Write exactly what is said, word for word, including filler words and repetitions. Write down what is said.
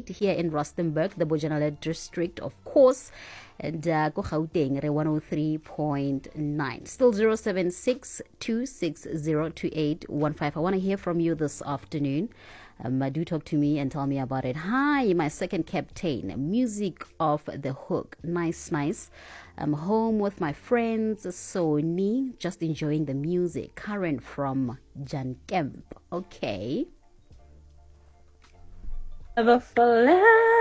eight here in Rustenburg, the Bojanala district, of course. And uh, go Gauteng, one oh three point nine. Still zero seven six two six zero two eight one five. I want to hear from you this afternoon. Um, uh, do talk to me and tell me about it. Hi, my second captain. Music off the hook. Nice, nice. I'm home with my friends. Sony, just enjoying the music. Karen from Jan Kemp. Okay. Never forever.